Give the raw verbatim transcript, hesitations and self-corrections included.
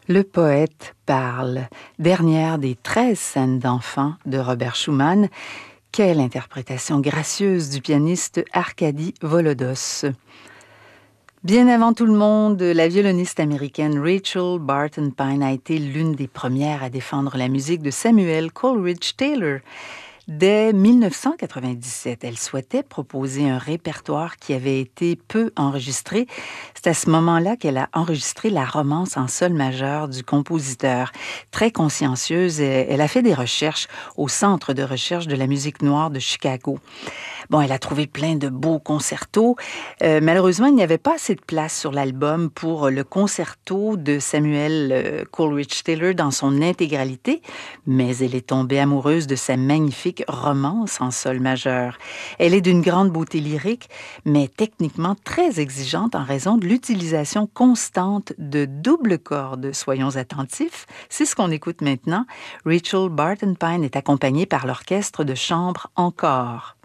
Le poète parle, dernière des treize scènes d'enfants de Robert Schumann. Quelle interprétation gracieuse du pianiste Arkady Volodos. Bien avant tout le monde, la violoniste américaine Rachel Barton Pine a été l'une des premières à défendre la musique de Samuel Coleridge Taylor. Dès mille neuf cent quatre-vingt-dix-sept, elle souhaitait proposer un répertoire qui avait été peu enregistré. C'est à ce moment-là qu'elle a enregistré la romance en sol majeur du compositeur. Très consciencieuse, elle a fait des recherches au Centre de recherche de la musique noire de Chicago. Bon, elle a trouvé plein de beaux concertos. Euh, malheureusement, il n'y avait pas assez de place sur l'album pour le concerto de Samuel euh, Coleridge Taylor dans son intégralité, mais elle est tombée amoureuse de sa magnifique romance en sol majeur. Elle est d'une grande beauté lyrique, mais techniquement très exigeante en raison de l'utilisation constante de doubles cordes. Soyons attentifs, c'est ce qu'on écoute maintenant. Rachel Barton Pine est accompagnée par l'orchestre de chambre Encore.